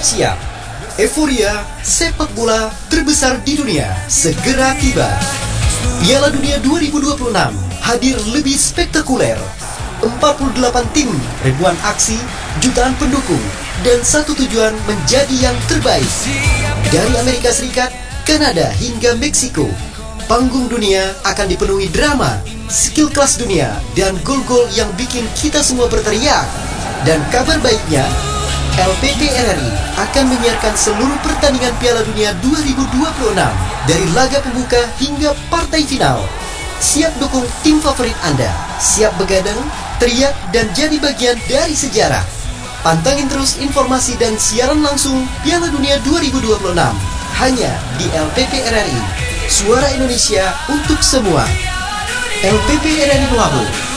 Siap-siap, euforia sepak bola terbesar di dunia segera tiba. Piala Dunia 2026 hadir lebih spektakuler. 48 tim, ribuan aksi, jutaan pendukung, dan satu tujuan menjadi yang terbaik. Dari Amerika Serikat, Kanada hingga Meksiko, panggung dunia akan dipenuhi drama, skill kelas dunia, dan gol-gol yang bikin kita semua berteriak. Dan kabar baiknya, LPP RRI akan menyiarkan seluruh pertandingan Piala Dunia 2026 dari laga pembuka hingga partai final. Siap dukung tim favorit Anda, siap begadang, teriak, dan jadi bagian dari sejarah. Pantangin terus informasi dan siaran langsung Piala Dunia 2026 hanya di LPP RRI. Suara Indonesia untuk semua. LPP RRI Melabuh.